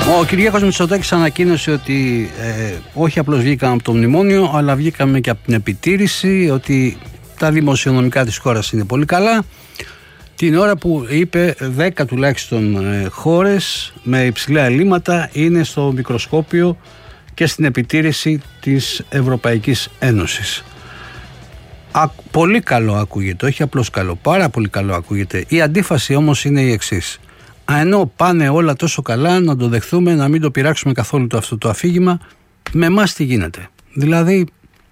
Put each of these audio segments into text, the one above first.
Ο Κυριάκος Μητσοτάκης ανακοίνωσε ότι όχι απλώς βγήκαμε από το μνημόνιο, αλλά βγήκαμε και από την επιτήρηση, ότι τα δημοσιονομικά της χώρας είναι πολύ καλά. Την ώρα που είπε 10 τουλάχιστον χώρες με υψηλά ελλείμματα είναι στο μικροσκόπιο και στην επιτήρηση της Ευρωπαϊκής Ένωσης. Πολύ καλό ακούγεται, όχι απλώς καλό, πάρα πολύ καλό ακούγεται. Η αντίφαση όμως είναι η εξής. Ενώ πάνε όλα τόσο καλά, να το δεχθούμε, να μην το πειράξουμε καθόλου αυτό το αφήγημα, με εμάς τι γίνεται? Δηλαδή,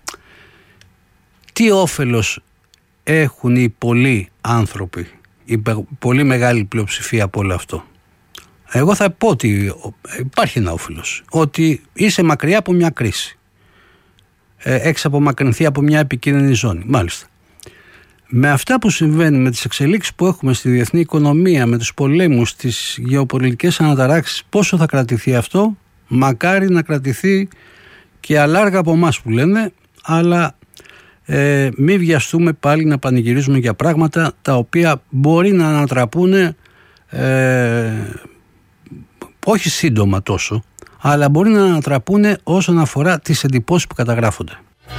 τι όφελος έχουν οι πολλοί άνθρωποι, η πολύ μεγάλη πλειοψηφία από όλο αυτό? Εγώ θα πω ότι υπάρχει ένα όφελος, ότι είσαι μακριά από μια κρίση, έχεις απομακρυνθεί από μια επικίνδυνη ζώνη. Μάλιστα, με αυτά που συμβαίνουν, με τις εξελίξεις που έχουμε στη διεθνή οικονομία, με τους πολέμους, τις γεωπολιτικές αναταράξεις, πόσο θα κρατηθεί αυτό? Μακάρι να κρατηθεί και αλάργα από εμάς που λένε, αλλά μην βιαστούμε πάλι να πανηγυρίζουμε για πράγματα τα οποία μπορεί να ανατραπούν όχι σύντομα τόσο, αλλά μπορεί να ανατραπούν όσον αφορά τις εντυπώσεις που καταγράφονται.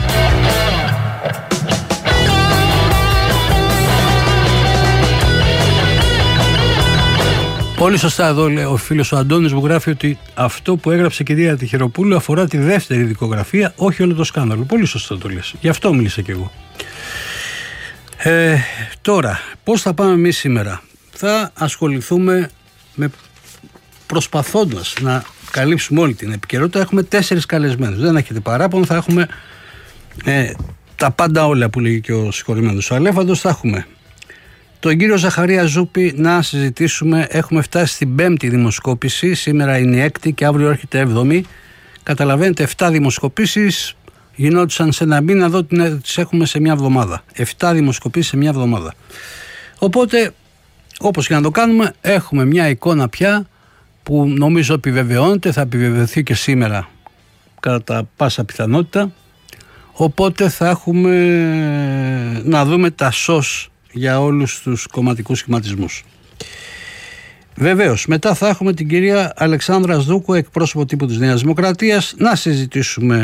Πολύ σωστά εδώ λέει ο φίλος ο Αντώνης που γράφει ότι αυτό που έγραψε η κυρία Τυχεροπούλου αφορά τη δεύτερη δικογραφία, όχι όλο το σκάνδαλο. Πολύ σωστά το λες. Γι' αυτό μίλησα κι εγώ. Τώρα, πώς θα πάμε εμείς σήμερα? Θα ασχοληθούμε προσπαθώντας να καλύψουμε όλη την επικαιρότητα. Έχουμε 4 καλεσμένους. Δεν έχετε παράπονο, θα έχουμε τα πάντα όλα που λέγει και ο συγχωρημένος ο Αλέφαντος. Θα έχουμε τον κύριο Ζαχαρία Ζούπη να συζητήσουμε. Έχουμε φτάσει στην 5η δημοσκόπηση. Σήμερα είναι η 6η και αύριο έρχεται 7η. Καταλαβαίνετε, 7 δημοσκοπήσεις γινόντουσαν σε ένα μήνα. Εδώ τις έχουμε σε μια εβδομάδα. 7 δημοσκοπήσεις σε μια εβδομάδα. Οπότε, όπως και να το κάνουμε, έχουμε μια εικόνα πια που νομίζω επιβεβαιώνεται. Θα επιβεβαιωθεί και σήμερα κατά πάσα πιθανότητα. Οπότε θα έχουμε να δούμε τα σως για όλους τους κομματικούς σχηματισμούς. Βεβαίως, μετά θα έχουμε την κυρία Αλεξάνδρα Σδούκου, εκπρόσωπο τύπου της Νέας Δημοκρατίας, να συζητήσουμε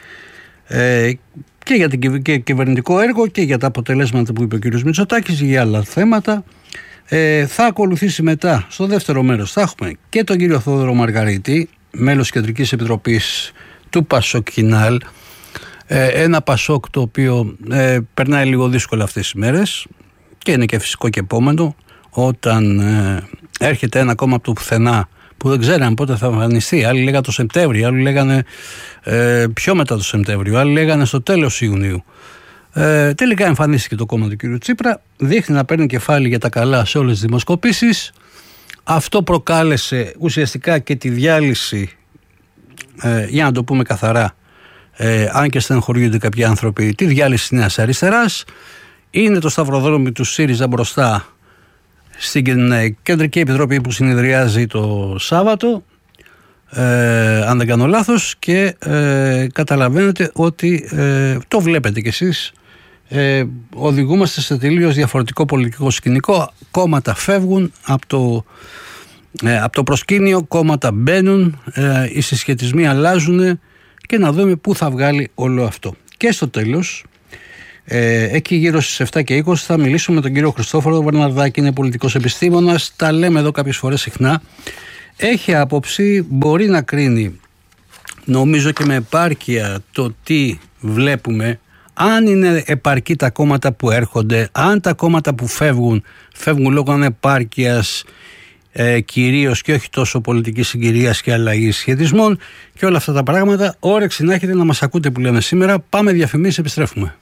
και για την κυβερνητικό έργο και για τα αποτελέσματα που είπε ο κύριος Μητσοτάκης, για άλλα θέματα. Θα ακολουθήσει μετά, στο δεύτερο μέρος, θα έχουμε και τον κύριο Θόδωρο Μαργαρίτη, μέλος Κεντρικής Επιτροπής του Πασόκ Κινάλ, ένα Πασόκ το οποίο περνάει λίγο δύσκολα αυτές τις μέρες και είναι και φυσικό και επόμενο, όταν έρχεται ένα κόμμα από το πουθενά που δεν ξέραν πότε θα εμφανιστεί. Άλλοι λέγανε το Σεπτέμβριο, άλλοι λέγανε πιο μετά το Σεπτέμβριο, άλλοι λέγανε στο τέλος Ιουνίου. Τελικά εμφανίστηκε το κόμμα του κ. Τσίπρα, δείχνει να παίρνει κεφάλι για τα καλά σε όλες τις δημοσκοπήσεις. Αυτό προκάλεσε ουσιαστικά και τη διάλυση, για να το πούμε καθαρά, αν και στενοχωριούνται κάποιοι άνθρωποι, τη διάλυση της Νέας Αριστεράς. Είναι το σταυροδρόμι του ΣΥΡΙΖΑ μπροστά στην Κεντρική Επιτροπή που συνεδριάζει το Σάββατο, αν δεν κάνω λάθος, και καταλαβαίνετε ότι το βλέπετε κι εσείς, οδηγούμαστε σε τελείως διαφορετικό πολιτικό σκηνικό. Κόμματα φεύγουν από το προσκήνιο, κόμματα μπαίνουν, οι συσχετισμοί αλλάζουν και να δούμε πού θα βγάλει όλο αυτό. Και στο τέλος, εκεί γύρω στις 7 και 20 θα μιλήσουμε με τον κύριο Χριστόφορο Βερναρδάκη, είναι πολιτικός επιστήμονας, τα λέμε εδώ κάποιες φορές συχνά. Έχει άποψη, μπορεί να κρίνει, νομίζω και με επάρκεια, το τι βλέπουμε, αν είναι επαρκή τα κόμματα που έρχονται, αν τα κόμματα που φεύγουν λόγω ανεπάρκειας κυρίως και όχι τόσο πολιτικής συγκυρίας και αλλαγής σχετισμών και όλα αυτά τα πράγματα. Όρεξη να έχετε να μας ακούτε που λέμε σήμερα. Πάμε διαφημίσεις, επιστρέφουμε.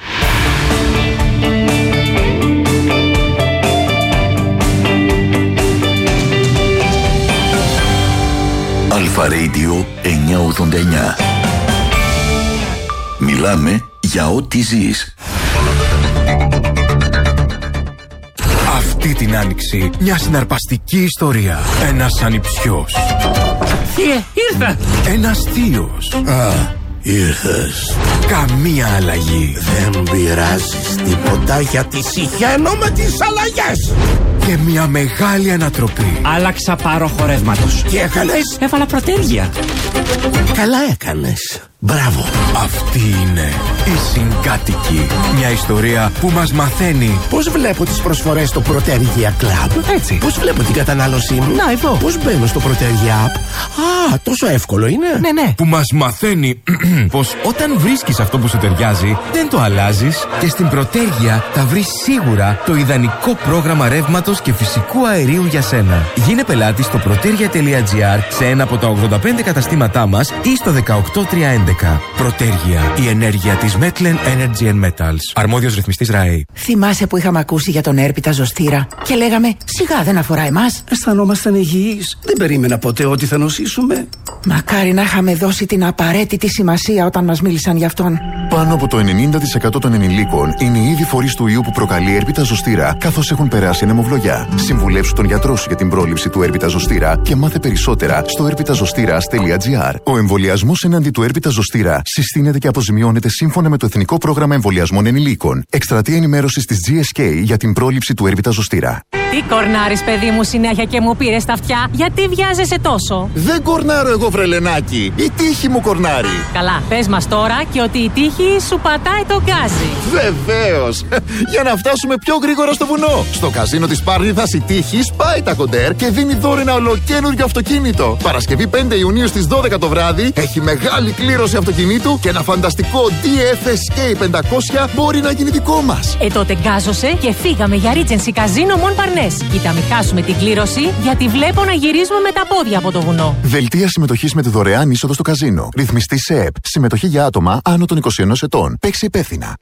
Αλφα Radio 989. Μιλάμε για ό,τι ζεις. Αυτή την άνοιξη μια συναρπαστική ιστορία. Ένας ανιψιός. Ήρθα! Ένας θείος. Ήρθες. Καμία αλλαγή. Δεν πειράζεις τίποτα γιατί συχαίνω με τις αλλαγές. Και μια μεγάλη ανατροπή. Άλλαξα πάροχο ρεύματος. Τι έκανες? Έβαλα προτέρια. Καλά έκανες. Μπράβο. Αυτή είναι η Συγκάτοικοι. Μια ιστορία που μας μαθαίνει. Πώς βλέπω τις προσφορές στο Protergia Club? Έτσι. Πώς βλέπω την κατανάλωσή μου? Να, εδώ. Πώς μπαίνω στο Protergia App? Α, τόσο εύκολο είναι. Ναι. Που μας μαθαίνει πως όταν βρίσκεις αυτό που σου ταιριάζει, δεν το αλλάζεις και στην Protergia θα βρεις σίγουρα το ιδανικό πρόγραμμα ρεύματος και φυσικού αερίου για σένα. Γίνε πελάτης στο protergia.gr σε ένα από τα 85 καταστήματά μας ή στο 18311. Protergia, η ενέργεια της Metlen Energy and Metals. Αρμόδιος ρυθμιστής ΡΑΕ. Θυμάσαι που είχαμε ακούσει για τον έρπιτα ζωστήρα και λέγαμε σιγά δεν αφορά εμάς? Αισθανόμασταν υγιείς. Δεν περίμενα ποτέ ότι θα νοσήσουμε. Μακάρι να είχαμε δώσει την απαραίτητη σημασία όταν μας μίλησαν γι' αυτόν. Πάνω από το 90% των ενηλίκων είναι ήδη φορείς του ιού που προκαλεί έρπιτα ζωστήρα, καθώς έχουν περάσει αιμοβλογιά. Συμβουλεύσου τον γιατρό σου για την πρόληψη του έρπιτα ζωστήρα και μάθε περισσότερα στο erpitazostira.gr. Ο εμβολιασμός εναντί του έρπιτα ζωστήρα συστήνεται και αποζημιώνεται σύμφωνα με το Εθνικό Πρόγραμμα Εμβολιασμών Ενηλίκων. Εκστρατεία ενημέρωσης της GSK για την πρόληψη του έρπιτα ζωστήρα. Τι κορνάρεις, παιδί μου, συνέχεια και μου πήρες τα αυτιά? Γιατί βιάζεσαι τόσο? Δεν κορνάρω εγώ, βρελενάκι. Η τύχη μου κορνάρει. Καλά, πες μας τώρα και ότι η τύχη σου πατάει το γκάζι. Βεβαίως! Για να φτάσουμε πιο γρήγορα στο βουνό. Στο καζίνο της Πάρνηθας η τύχη σπάει τα κοντέρ και δίνει δώρο ένα ολοκαίνουργιο αυτοκίνητο. Παρασκευή 5 Ιουνίου στις 12 το βράδυ έχει μεγάλη κλήρωση αυτοκινήτου και ένα φανταστικό DFSK 500 μπορεί να γίνει δικό μας. Τότε γκάζωσε και φύγαμε για Regency Casino Mon Parnes. Κοίτα, μην χάσουμε την κλήρωση, γιατί βλέπω να γυρίζουμε με τα πόδια από το βουνό. Δελτία συμμετοχής με τη δωρεάν είσοδο στο καζίνο. Ρυθμιστή σε ΕΠ. Συμμετοχή για άτομα άνω των 21 ετών. Παίξει υπεύθυνα.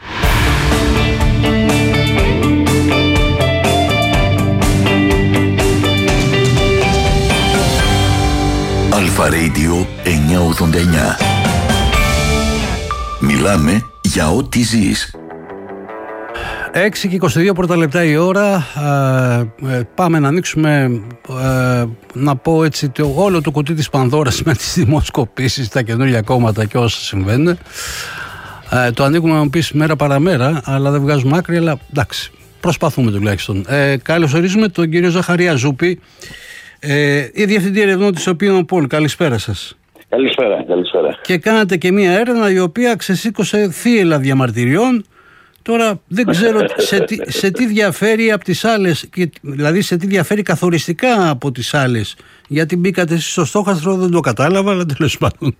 Αλφα Radio 989. Μιλάμε για ό,τι ζεις. 6 και 22 πρώτα λεπτά η ώρα. Πάμε να ανοίξουμε, να πω έτσι, όλο το κουτί της Πανδώρας με τις δημοσκοπήσεις, τα καινούργια κόμματα και όσα συμβαίνουν. Το ανοίγουμε, να μου πεις, μέρα παραμέρα, αλλά δεν βγάζουμε άκρη, αλλά εντάξει, προσπαθούμε τουλάχιστον. Καλωσορίζουμε τον κύριο Ζαχαρία Ζούπη, η Διευθυντή Ερευνών της Opinion Poll. Καλησπέρα σας. Καλησπέρα. Και κάνατε και μία έρευνα η οποία ξεσήκωσε θύελλα διαμαρτυριών. Τώρα δεν ξέρω σε τι διαφέρει από τις άλλες, δηλαδή σε τι διαφέρει καθοριστικά από τις άλλες. Γιατί μπήκατε εσείς στο στόχαστρο, δεν το κατάλαβα, αλλά τέλος πάντων.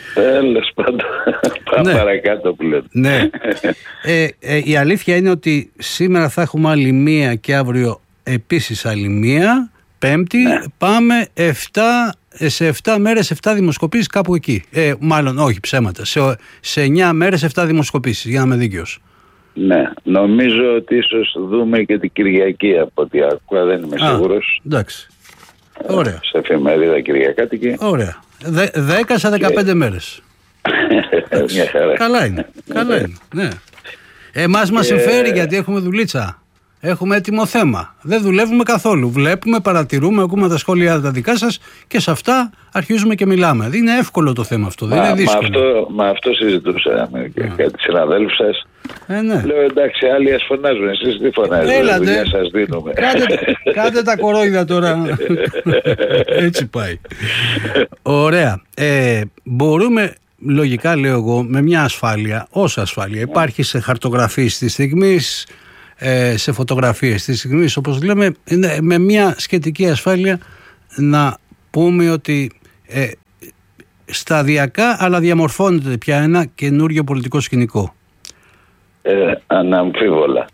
Πάμε παρακάτω που λέτε. Ναι. Η αλήθεια είναι ότι σήμερα θα έχουμε άλλη μία και αύριο επίσης άλλη μία. Πέμπτη, πάμε σε 7 μέρες 7 δημοσκοπήσεις κάπου εκεί. Μάλλον όχι, ψέματα. Σε 9 μέρες 7 δημοσκοπήσεις, για να είμαι δίκαιος. Ναι, νομίζω ότι ίσως δούμε και την Κυριακή από ό,τι άκουγα, δεν είμαι σίγουρος. Εντάξει. Ωραία. Σε εφημερίδα Κυριακάτικη. Ωραία. 10 σε 15 μέρες. Μια χαρά. Καλά είναι. Ναι. Εμάς μας συμφέρει γιατί έχουμε δουλίτσα. Έχουμε έτοιμο θέμα. Δεν δουλεύουμε καθόλου. Βλέπουμε, παρατηρούμε, ακούμε τα σχόλια τα δικά σας και σε αυτά αρχίζουμε και μιλάμε. Είναι εύκολο το θέμα αυτό. Δεν είναι δύσκολο. Μα αυτό συζητούσα με κάτι συναδέλφους σας. Ναι. Λέω εντάξει, άλλοι ας φωνάζουν. Εσείς τι φωνάζετε. Έλατε. Σας δίνουμε. Κάτε τα κορόιδα τώρα. Έτσι πάει. Ωραία. Μπορούμε. Λογικά, λέω εγώ, με μια ασφάλεια, όσα ασφάλεια υπάρχει σε χαρτογραφίες της στιγμής, σε φωτογραφίες της στιγμής, όπως λέμε, με μια σχετική ασφάλεια να πούμε ότι σταδιακά αλλά διαμορφώνεται πια ένα καινούριο πολιτικό σκηνικό. Αναμφίβολα.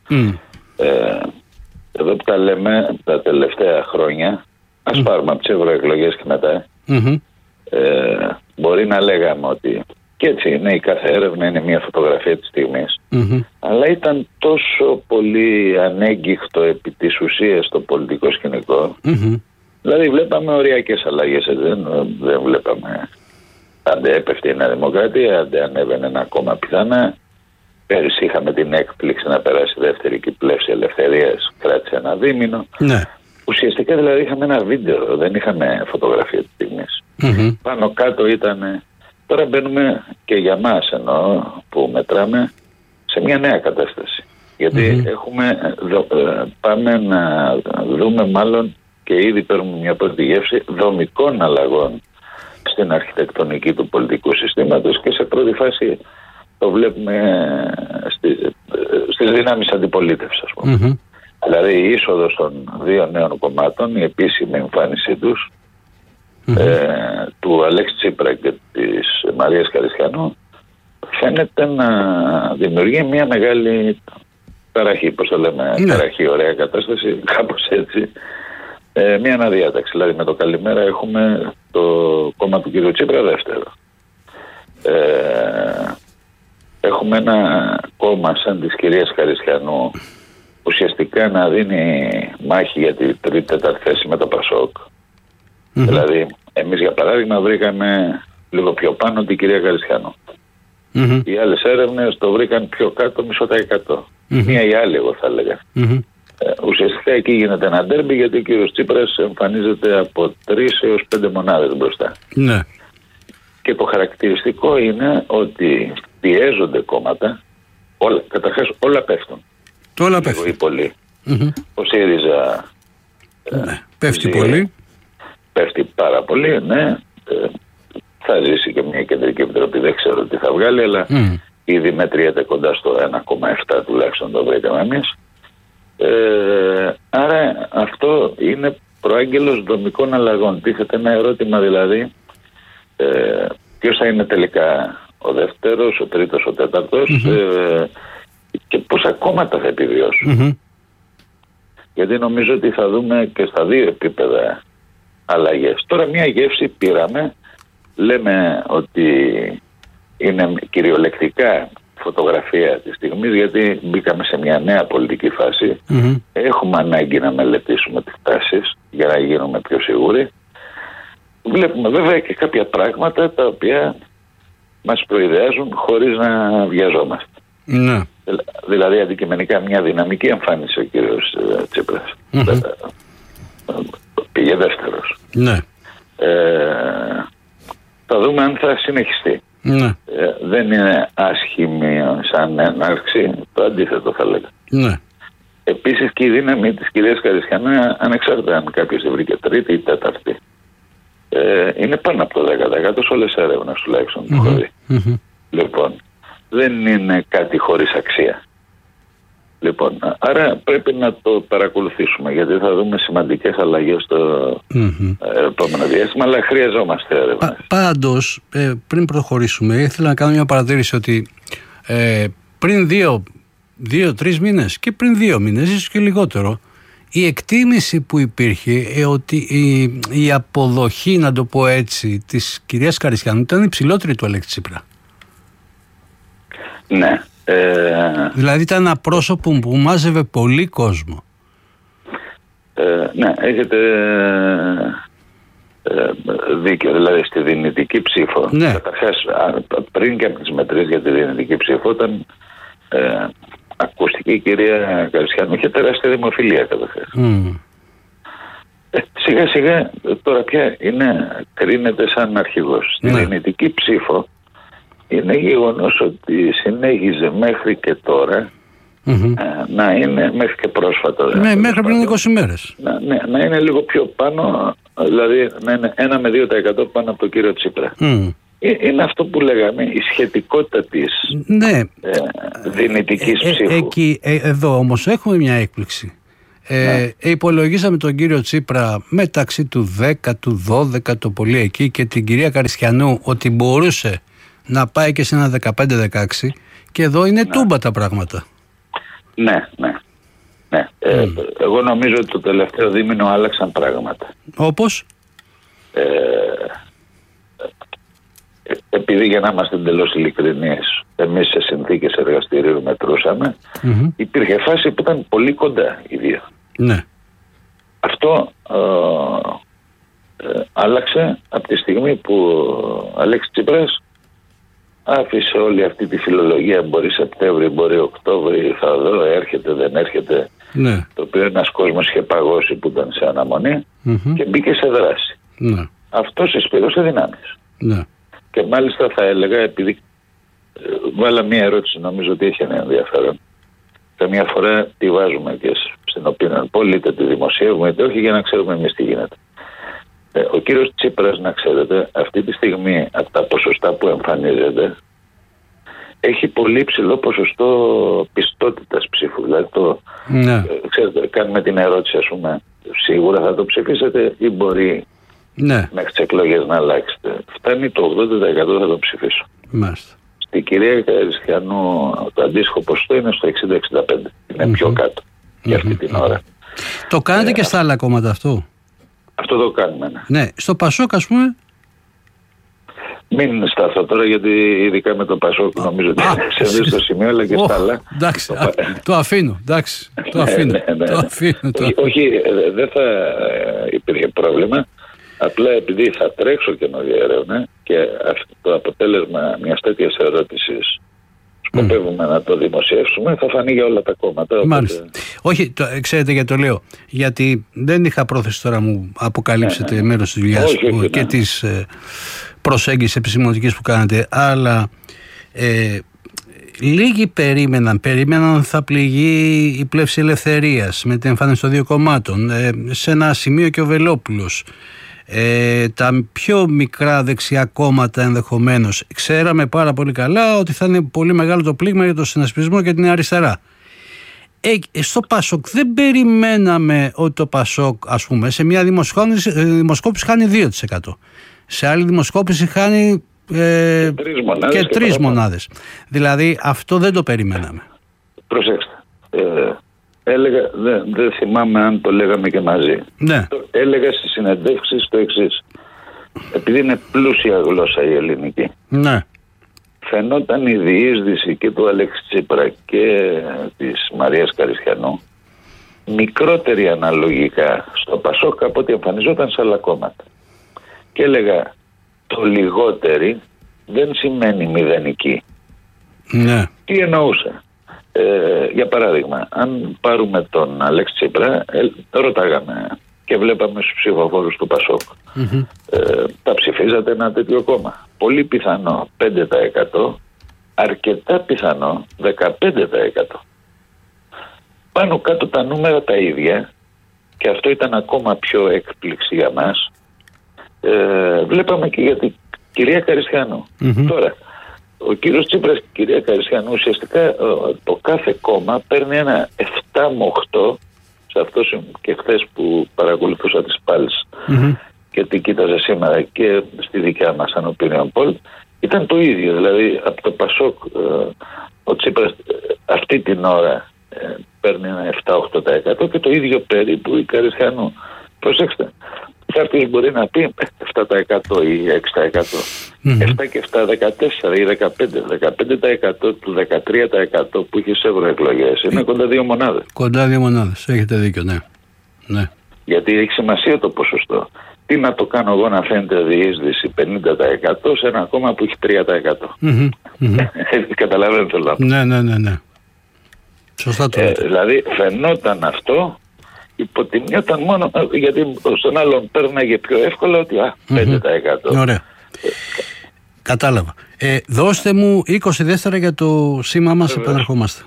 Εδώ που τα λέμε τα τελευταία χρόνια, ας πάρουμε από τις ευρωεκλογές και μετά, μπορεί να λέγαμε ότι και έτσι είναι, η κάθε έρευνα είναι μια φωτογραφία της στιγμής, αλλά ήταν τόσο πολύ ανέγκυχτο επί της ουσίας στο πολιτικό σκηνικό, δηλαδή βλέπαμε οριακές αλλαγές, δεν βλέπαμε άντε έπεφτε η Νέα Δημοκρατία, άντε ανέβαινε ένα κόμμα πιθανά. Πέρυσι είχαμε την έκπληξη να περάσει δεύτερη και πλεύση ελευθερίας, κράτησε ένα δίμηνο. Ναι. Ουσιαστικά δηλαδή είχαμε ένα βίντεο, δεν είχαμε φωτογραφία της στιγμής. Πάνω κάτω ήταν Τώρα μπαίνουμε και για μας εννοώ που μετράμε σε μια νέα κατάσταση. Γιατί πάμε να δούμε μάλλον και ήδη παίρνουμε μια πρώτη γεύση δομικών αλλαγών στην αρχιτεκτονική του πολιτικού συστήματος και σε πρώτη φάση το βλέπουμε στις δυνάμεις αντιπολίτευσης, ας πούμε. Δηλαδή η είσοδος των δύο νέων κομμάτων, η επίσημη εμφάνισή τους, του Αλέξη Τσίπρα και της Μαρίας Καριστιανού, φαίνεται να δημιουργεί μια μεγάλη ταραχή, πώς το λέμε, ταραχή, ωραία κατάσταση, κάπως έτσι, μια αναδιάταξη. Δηλαδή με το καλημέρα έχουμε το κόμμα του κ. Τσίπρα δεύτερο. Έχουμε ένα κόμμα σαν της κυρίας Καριστιανού ουσιαστικά να δίνει μάχη για τη τρίτη-τέταρτη θέση με το ΠΑΣΟΚ. Δηλαδή εμείς για παράδειγμα βρήκαμε λίγο πιο πάνω την κυρία Καριστιανού. Οι άλλες έρευνες το βρήκαν πιο κάτω, μισό τα 100. Μία ή άλλη, εγώ θα έλεγα. Ουσιαστικά εκεί γίνεται ένα ντέρμπι, γιατί ο κύριος Τσίπρας εμφανίζεται από 3 έως 5 μονάδες μπροστά. Ναι. Και το χαρακτηριστικό είναι ότι πιέζονται κόμματα, καταρχάς όλα πέφτουν. Όλα πέφτουν. Ή πολύ. Ο ΣΥΡΙΖΑ πέφτει πολύ. Πέφτει πάρα πολύ, ναι. Θα ζήσει και μια κεντρική επιτροπή, δεν ξέρω τι θα βγάλει, αλλά ήδη μετριέται κοντά στο 1,7 τουλάχιστον, το βρήκαμε εμείς. Άρα αυτό είναι προάγγελος δομικών αλλαγών. Τίθεται ένα ερώτημα δηλαδή, ποιος θα είναι τελικά ο δεύτερος, ο τρίτος, ο τέταρτος, και πόσα κόμματα θα επιβιώσουν. Γιατί νομίζω ότι θα δούμε και στα δύο επίπεδα αλλαγές. Τώρα μια γεύση πήραμε, λέμε ότι είναι κυριολεκτικά φωτογραφία της στιγμής, γιατί μπήκαμε σε μια νέα πολιτική φάση. Έχουμε ανάγκη να μελετήσουμε τις τάσεις για να γίνουμε πιο σίγουροι. Βλέπουμε βέβαια και κάποια πράγματα τα οποία μας προειδεάζουν χωρίς να βιαζόμαστε. Δηλαδή αντικειμενικά μια δυναμική εμφάνισε ο κύριος Τσίπρας. Πήγε δεύτερος. Θα δούμε αν θα συνεχιστεί. Δεν είναι άσχημη σαν έναρξη, το αντίθετο θα λέγα. Επίσης και η δύναμη της κυρίας Καριστιανού, ανεξάρτητα αν κάποιος τη βρήκε τρίτη ή τέταρτη, είναι πάνω από το 10% σε όλες τις έρευνες τουλάχιστον που έχω δει. Λοιπόν, δεν είναι κάτι χωρίς αξία. Λοιπόν, άρα πρέπει να το παρακολουθήσουμε, γιατί θα δούμε σημαντικές αλλαγές στο επόμενο διάστημα, αλλά χρειαζόμαστε έρευνες. Πάντως, πριν προχωρήσουμε, ήθελα να κάνω μια παρατήρηση ότι πριν 2-3 μήνες και πριν 2 μήνες, ίσως και λιγότερο, η εκτίμηση που υπήρχε ότι η αποδοχή, να το πω έτσι, της κυρίας Καριστιανού ήταν υψηλότερη του Αλέξη Τσίπρα. Ναι. Δηλαδή ήταν ένα πρόσωπο που μάζευε πολύ κόσμο. Ναι, έχετε δίκιο. Δηλαδή στη δυνητική ψήφο, καταρχάς πριν και από τις μετρήσεις για τη δυνητική ψήφο, όταν ακούστηκε η κυρία Καριστιανού, είχε τεράστια δημοφιλία καταρχάς. Σιγά σιγά τώρα πια κρίνεται σαν αρχηγός. Στη δυνητική ψήφο είναι γεγονός ότι συνέχιζε μέχρι και τώρα να είναι, μέχρι και πρόσφατα. Μέχρι πριν 20 μέρες. Να είναι λίγο πιο πάνω, δηλαδή να είναι 1 με 2% πάνω από τον κύριο Τσίπρα. Είναι αυτό που λέγαμε, η σχετικότητα της δυνητικής ψήφου. Εδώ όμως έχουμε μια έκπληξη. Υπολογίσαμε τον κύριο Τσίπρα μεταξύ του 10, του 12 το πολύ εκεί, και την κυρία Καριστιανού ότι μπορούσε να πάει και σε ένα 15-16, και εδώ είναι τούμπα τα πράγματα. Ναι. Εγώ νομίζω ότι το τελευταίο δίμηνο άλλαξαν πράγματα. Όπως? Επειδή, για να είμαστε εντελώς ειλικρινείς, εμείς σε συνθήκες εργαστηρίου μετρούσαμε, υπήρχε φάση που ήταν πολύ κοντά οι δύο. Αυτό άλλαξε από τη στιγμή που ο Αλέξης Τσίπρας άφησε όλη αυτή τη φιλολογία, μπορεί Σεπτέμβρη, μπορεί Οκτώβρη, θα δω, έρχεται, δεν έρχεται, το οποίο ένας κόσμος είχε παγώσει που ήταν σε αναμονή, και μπήκε σε δράση. Αυτό συσπήρωσε δυνάμεις. Και μάλιστα θα έλεγα, επειδή βάλα μία ερώτηση, νομίζω ότι έχει ένα ενδιαφέρον. Καμιά φορά τη βάζουμε και στην Opinion Poll, είτε τη δημοσιεύουμε είτε όχι, για να ξέρουμε εμείς τι γίνεται. Ο κύριος Τσίπρας, να ξέρετε, αυτή τη στιγμή από τα ποσοστά που εμφανίζεται, έχει πολύ ψηλό ποσοστό πιστότητας ψήφου. Δηλαδή, ξέρετε, κάνουμε την ερώτηση, ας πούμε, σίγουρα θα το ψηφίσετε ή μπορεί μέχρι τις εκλογές να αλλάξετε. Φτάνει το 80% θα το ψηφίσω. Μάλιστα. Στην κυρία Καριστιανού το αντίστοιχο ποσοστό είναι στο 60-65. Είναι πιο κάτω για αυτή την ώρα. Το κάνετε και στα άλλα κόμματα αυτό? Αυτό το κάνουμε, ναι. Στο Πασόκ, ας πούμε. Μην σταθώ τώρα, γιατί ειδικά με το Πασόκ νομίζω ότι σε δει στο σημείο, αλλά και στα άλλα. Εντάξει, το αφήνω. Εντάξει, το αφήνω. Όχι, δεν θα υπήρχε πρόβλημα. Απλά επειδή θα τρέξω καινούργια έρευνα και το αποτέλεσμα μιας τέτοιας ερώτησης σκοπεύουμε να το δημοσιεύσουμε, θα φανεί για όλα τα κόμματα. Μάλιστα. Όχι, ξέρετε γιατί το λέω. Γιατί δεν είχα πρόθεση τώρα μου αποκαλύψετε μέρος της δουλειάς και της προσέγγισης επιστημονικής που κάνετε, αλλά λίγοι περίμεναν θα πληγεί η πλεύση ελευθερίας με την εμφάνιση των δύο κομμάτων. Σε ένα σημείο και ο Βελόπουλος. Τα πιο μικρά δεξιά κόμματα ενδεχομένως. Ξέραμε πάρα πολύ καλά ότι θα είναι πολύ μεγάλο το πλήγμα για το συνασπισμό και την αριστερά. Στο Πασόκ δεν περιμέναμε ότι το Πασόκ, ας πούμε, σε μια δημοσκόπηση χάνει 2%. Σε άλλη δημοσκόπηση χάνει και 3 μονάδες. Δηλαδή αυτό δεν το περιμέναμε. Προσέξτε. Έλεγα, δεν θυμάμαι αν το λέγαμε και μαζί. Ναι. Έλεγα στις συνεντεύξεις το εξής. Επειδή είναι πλούσια γλώσσα η ελληνική. Ναι. Φαινόταν η διείσδυση και του Αλέξη Τσίπρα και της Μαρίας Καριστιανού μικρότερη αναλογικά στο Πασόκ από ό,τι εμφανιζόταν σε άλλα κόμματα. Και έλεγα, το λιγότερη δεν σημαίνει μηδενική. Ναι. Τι εννοούσα? Για παράδειγμα, αν πάρουμε τον Αλέξη Τσίπρα, ρωτάγαμε και βλέπαμε στους ψηφοφόρους του Πασόκ, τα ψηφίζατε ένα τέτοιο κόμμα? Πολύ πιθανό 5%, αρκετά πιθανό 15%. Πάνω κάτω τα νούμερα τα ίδια, και αυτό ήταν ακόμα πιο έκπληξη για μας. Βλέπαμε και για την κυρία Καριστιανού. Τώρα, ο κύριος Τσίπρας και η κυρία Καριστιανού, ουσιαστικά το κάθε κόμμα παίρνει ένα 7 με 8, σε αυτό και χθες που παρακολουθούσα τις πάλες και την κοίταζα σήμερα και στη δικιά μας σαν Opinion Poll, ήταν το ίδιο. Δηλαδή από το Πασόκ ο Τσίπρας αυτή την ώρα παίρνει ένα 7-8% και το ίδιο περίπου η Καριστιανού. Προσέξτε, κάποιος μπορεί να πει 7% ή 6%. 7 και 7, 14 ή 15% του 13% που είχε σε ευρωεκλογές είναι κοντά 2 μονάδες. Κοντά 2 μονάδες, έχετε δίκιο, ναι. Γιατί έχει σημασία το ποσοστό. Τι να το κάνω εγώ να φαίνεται διείσδυση 50% σε ένα κόμμα που έχει 3%. Καταλαβαίνετε το λάθος. Ναι. Σωστά το λέτε. Δηλαδή φαινόταν αυτό, υποτιμιόταν μόνο γιατί στον άλλον πέρναγε πιο εύκολα ότι 5%. Ωραία. Κατάλαβα. Δώστε μου 20 δεύτερα για το σήμα μας, επαναρχόμαστε.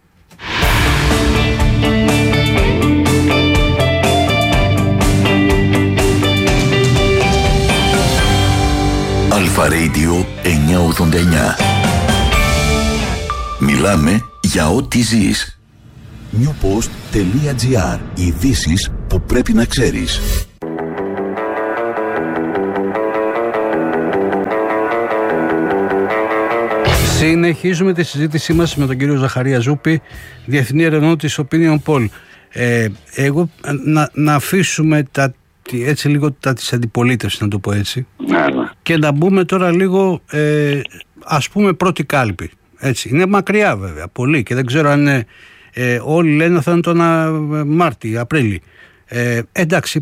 Αλφα Radio 989. Μιλάμε για ό,τι ζεις. newpost.gr. Ειδήσεις που πρέπει να ξέρεις. Συνεχίζουμε τη συζήτησή μας με τον κύριο Ζαχαρία Ζούπη, Διεθνή Ερευνητή της Opinion Poll. Εγώ να αφήσουμε έτσι λίγο τα της αντιπολίτευσης, να το πω έτσι, και να μπούμε τώρα λίγο ας πούμε πρώτη κάλπη. Έτσι. Είναι μακριά βέβαια, πολύ, και δεν ξέρω αν είναι, όλοι λένε θα είναι τον Μάρτιο, Απρίλιο. Εντάξει,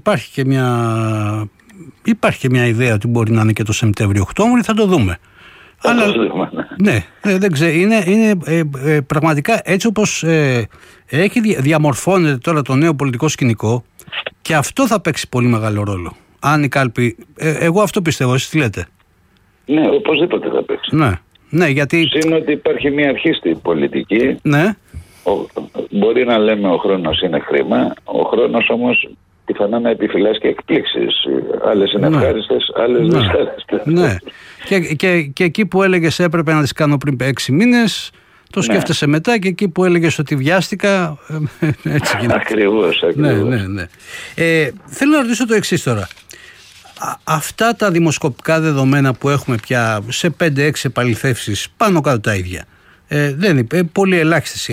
υπάρχει και μια ιδέα ότι μπορεί να είναι και το Σεπτέμβριο-Οκτώβριο, θα το δούμε. Αλλά, ναι, δεν ξέρω. Είναι πραγματικά έτσι όπως έχει διαμορφώνεται τώρα το νέο πολιτικό σκηνικό, και αυτό θα παίξει πολύ μεγάλο ρόλο. Αν η κάλπη. Εγώ αυτό πιστεύω, εσείς τι λέτε? Ναι, οπωσδήποτε θα παίξει. Ναι, γιατί... Είναι ότι υπάρχει μια αρχή στην πολιτική. Ναι. Μπορεί να λέμε ο χρόνος είναι χρήμα, ο χρόνος όμως πιθανά να επιφυλάσσει και εκπλήξεις. Άλλες είναι ευχάριστες, άλλες δυσχάριστες. Ναι. Και εκεί που έλεγες έπρεπε να τις κάνω πριν 6 μήνες, το σκέφτεσαι μετά, και εκεί που έλεγες ότι βιάστηκα, έτσι γίνεται. Ακριβώς. Ναι. Θέλω να ρωτήσω το εξής τώρα. Αυτά τα δημοσκοπικά δεδομένα που έχουμε πια σε 5-6 επαληθεύσεις, πάνω κάτω τα ίδια, δεν είναι πολύ ελάχιστες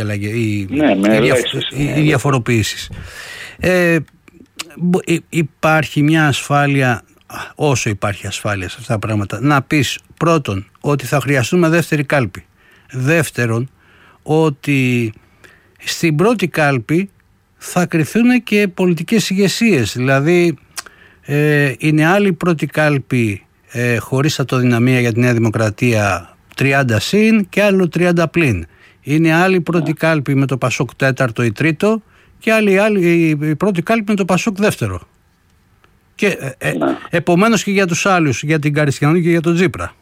οι διαφοροποιήσεις. Υπάρχει μια ασφάλεια, όσο υπάρχει ασφάλεια σε αυτά τα πράγματα, να πεις πρώτον ότι θα χρειαστούμε δεύτερη κάλπη, δεύτερον ότι στην πρώτη κάλπη θα κρυθούν και πολιτικές ηγεσίες, δηλαδή είναι άλλη πρώτη κάλπη χωρίς αυτοδυναμία για τη Νέα Δημοκρατία 30 συν και άλλο 30 πλην, είναι άλλη πρώτη κάλπη με το Πασόκ 4ο ή 3ο και άλλη η πρώτη κάλπη με το Πασόκ 2ο. Και επομένως και για τους άλλους, για την Καριστιανού και για τον Τσίπρα.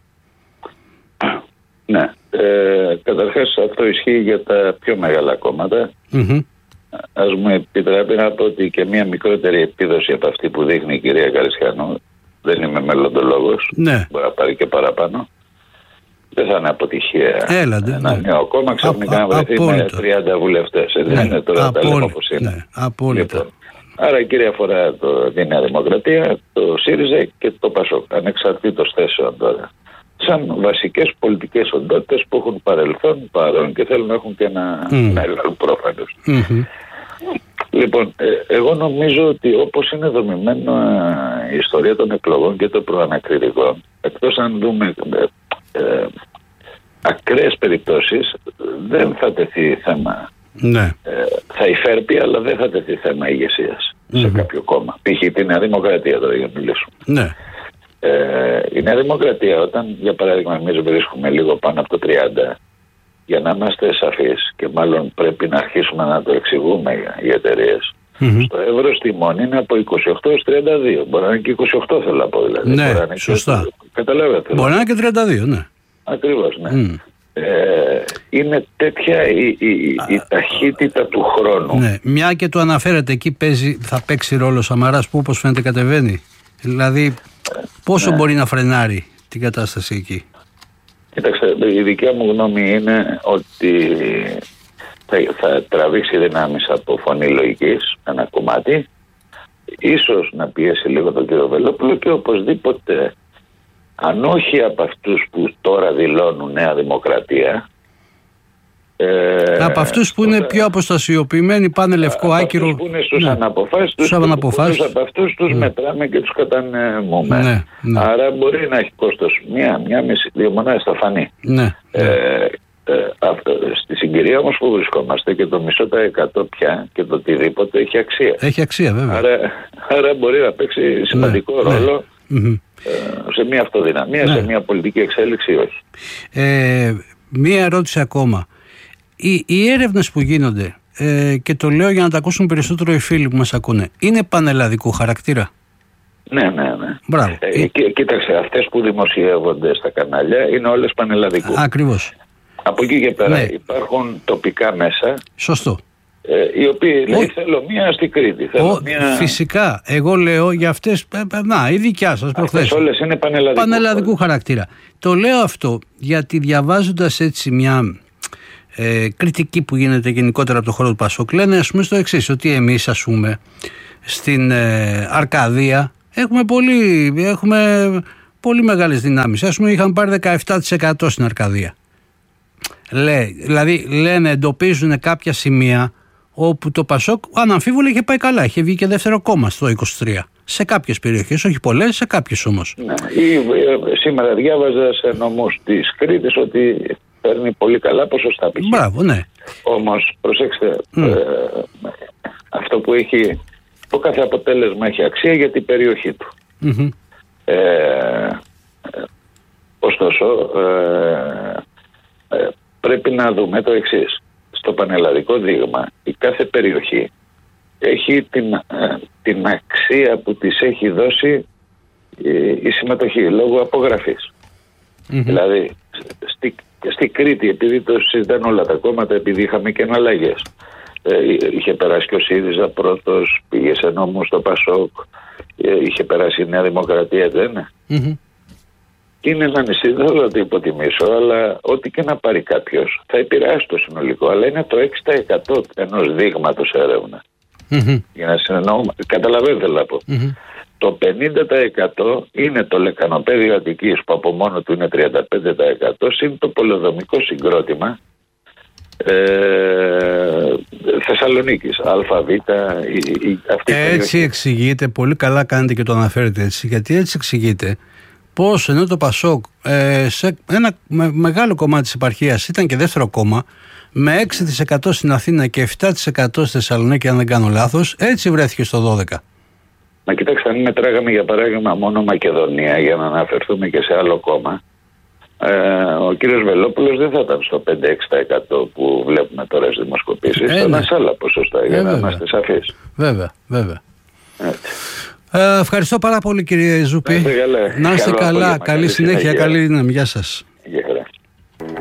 Ναι. Καταρχάς αυτό ισχύει για τα πιο μεγάλα κόμματα. Ας μου επιτρέπει να πω ότι και μια μικρότερη επίδοση από αυτή που δείχνει η κυρία Καριστιανού, δεν είμαι μελλοντολόγος, μπορεί να πάρει και παραπάνω, δεν θα είναι αποτυχία. Ένα νέο κόμμα ξαφνικά να βρεθεί με 30 βουλευτές. Δεν είναι τώρα τα λέμε όπως είναι. Απόλυτα. Λοιπόν, άρα η κυρία φορά τη Νέα Δημοκρατία, το ΣΥΡΙΖΑ και το ΠΑΣΟΚ, ανεξαρτήτως θέσεων τώρα, σαν βασικές πολιτικές οντότητες που έχουν παρελθόν, παρόν και θέλουν να έχουν και ένα μέλλον προφανώς. Λοιπόν, εγώ νομίζω ότι όπως είναι δομημένο η ιστορία των εκλογών και των προανακριτικών, εκτός αν δούμε ακραίες περιπτώσεις, δεν θα τεθεί θέμα. Θα υφέρπει, αλλά δεν θα τεθεί θέμα ηγεσίας σε κάποιο κόμμα. Π.χ. τη Νέα Δημοκρατία τώρα για να μιλήσουμε. Η Νέα Δημοκρατία, όταν για παράδειγμα εμείς βρίσκουμε λίγο πάνω από το 30, για να είμαστε σαφείς και μάλλον πρέπει να αρχίσουμε να το εξηγούμε οι εταιρείες, στο εύρος τιμών είναι από 28 έως 32. Μπορεί να είναι και 28 θέλω να πω δηλαδή. Ναι, σωστά. Καταλάβατε. Μπορεί να είναι και 32, ναι. Ακριβώς, ναι. Είναι τέτοια η ταχύτητα του χρόνου. Ναι, μια και το αναφέρεται, εκεί θα παίξει ρόλο ο Σαμαράς που όπως φαίνεται κατεβαίνει. Δηλαδή πόσο μπορεί να φρενάρει την κατάσταση εκεί? Κοίταξτε, η δικιά μου γνώμη είναι ότι θα τραβήξει δυνάμεις από φωνή λογικής ένα κομμάτι, ίσως να πιέσει λίγο τον κύριο Βελόπουλο και οπωσδήποτε, αν όχι από αυτούς που τώρα δηλώνουν Νέα Δημοκρατία, από αυτούς που είναι πιο αποστασιοποιημένοι, πάνε λευκό άκυρο. Που είναι στους αναποφάσεις, από αυτούς τους μετράμε και τους κατανεμούμε. Άρα μπορεί να έχει κόστος μία μισή, 2 μονάδες θα φανεί. Στη συγκυρία όμως που βρισκόμαστε και το μισό τα 100 πια και το οτιδήποτε έχει αξία. Έχει αξία βέβαια. Άρα μπορεί να παίξει σημαντικό ρόλο σε μια αυτοδυναμία, σε μια πολιτική εξέλιξη ή όχι. Μία ερώτηση ακόμα. Οι έρευνες που γίνονται, και το λέω για να τα ακούσουν περισσότερο οι φίλοι που μας ακούνε, είναι πανελλαδικού χαρακτήρα? Ναι. Μπράβο. Κοίταξε, αυτές που δημοσιεύονται στα κανάλια είναι όλες πανελλαδικού. Ακριβώς. Από εκεί και πέρα υπάρχουν τοπικά μέσα. Σωστό. Οι οποίοι λέει θέλω μία στη Κρήτη. Φυσικά. Εγώ λέω για αυτές, η δικιά σας προχθές. Αυτές όλες είναι πανελλαδικού χαρακτήρα. Το λέω αυτό γιατί διαβάζοντας έτσι μια κριτική που γίνεται γενικότερα από το χώρο του Πασόκ, λένε ας πούμε στο εξής, ότι εμείς ας πούμε στην Αρκαδία έχουμε πολύ μεγάλες δυνάμεις. Ας πούμε είχαν πάρει 17% στην Αρκαδία. Δηλαδή λένε, εντοπίζουν κάποια σημεία όπου το Πασόκ αναμφίβολα είχε πάει καλά, είχε βγει και δεύτερο κόμμα στο 23. Σε κάποιες περιοχές, όχι πολλές, σε κάποιες όμως. Σήμερα διάβαζα σε νομούς της Κρήτης ότι παίρνει πολύ καλά ποσοστά π.χ. Μπράβο, ναι. Όμως προσέξτε, αυτό που έχει, το κάθε αποτέλεσμα έχει αξία για την περιοχή του. Ωστόσο πρέπει να δούμε το εξής. Στο πανελλαδικό δείγμα η κάθε περιοχή έχει την αξία που της έχει δώσει η συμμετοχή λόγω απογραφής. Δηλαδή, στη Κρήτη, επειδή το συζητάνε όλα τα κόμματα, επειδή είχαμε και εναλλαγές. Είχε περάσει και ο ΣΥΡΙΖΑ πρώτος, πήγε σε νόμο στο ΠΑΣΟΚ, είχε περάσει η Νέα Δημοκρατία, δεν είναι. Είναι ένα νησί, δεν θα το υποτιμήσω, αλλά ό,τι και να πάρει κάποιος θα επηρεάσει το συνολικό. Αλλά είναι το 6% ενός δείγματος έρευνα. Για να συνεννοούμε, καταλαβαίνετε θέλω να πω. Το 50% είναι το λεκανοπέδιο Αττικής που από μόνο του είναι 35%, συν το πολεοδομικό συγκρότημα Θεσσαλονίκης, ΑΒ. Έτσι εξηγείται, πολύ καλά κάνετε και το αναφέρετε έτσι, γιατί έτσι εξηγείται πως ενώ το ΠΑΣΟΚ σε ένα μεγάλο κομμάτι της επαρχίας ήταν και δεύτερο κόμμα, με 6% στην Αθήνα και 7% στη Θεσσαλονίκη, αν δεν κάνω λάθος, έτσι βρέθηκε στο 12%. Μα κοιτάξτε, αν μετράγαμε για παράδειγμα μόνο Μακεδονία, για να αναφερθούμε και σε άλλο κόμμα, ο κύριος Βελόπουλος δεν θα ήταν στο 5-6% που βλέπουμε τώρα στις δημοσκοπήσεις, θα ήταν σε άλλα ποσοστά, για να είμαστε σαφείς. Βέβαια. Ευχαριστώ πάρα πολύ, κύριε Ζούπη. Να είστε καλά, καλή συνέχεια, καλή δύναμη. Γεια σας.